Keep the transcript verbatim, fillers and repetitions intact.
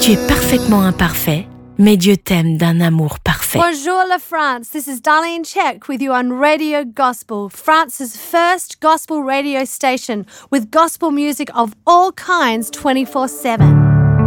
Tu es parfaitement imparfait, mais Dieu t'aime d'un amour parfait. Bonjour la France, this is Darlene Check with you on Radio Gospel, France's first gospel radio station with gospel music of all kinds twenty-four seven.